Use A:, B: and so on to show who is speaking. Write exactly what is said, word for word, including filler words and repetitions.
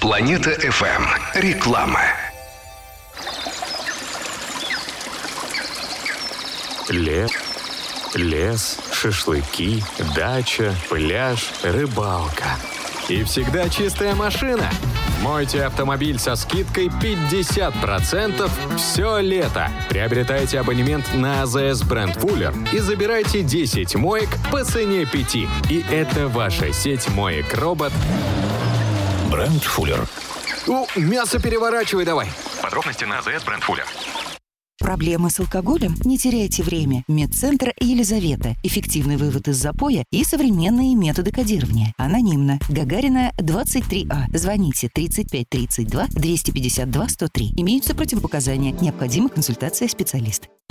A: Планета эф эм. Реклама.
B: Лес, лес, шашлыки, дача, пляж, рыбалка. И всегда чистая машина. Мойте автомобиль со скидкой пятьдесят процентов все лето. Приобретайте абонемент на АЗС бренд Fuller и забирайте десять моек по цене пяти. И это ваша сеть моек-робот.
C: Бренд Fuller.
B: Ну, мясо переворачивай давай.
C: Подробности на АЗС бренд Fuller.
D: Проблемы с алкоголем? Не теряйте время. Медцентр Елизавета. Эффективный вывод из запоя и современные методы кодирования. Анонимно. Гагарина, двадцать три А. Звоните тридцать пять тридцать два двести пятьдесят два сто три. Имеются противопоказания. Необходима консультация специалиста.